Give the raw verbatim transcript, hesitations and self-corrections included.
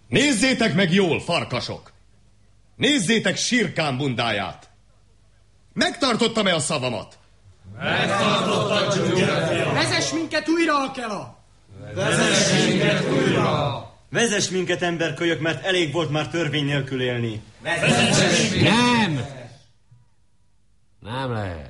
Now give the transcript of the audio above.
Nézzétek meg jól, farkasok! Nézzétek Sirkán bundáját! Megtartottam-e a szavamat? Megtartottad, dzsungelfia! Vezess minket újra, Akela! Vezess minket újra! Vezess minket, emberkölyök, mert elég volt már törvény nélkül élni. Vezess minket! Nem! Nem lehet.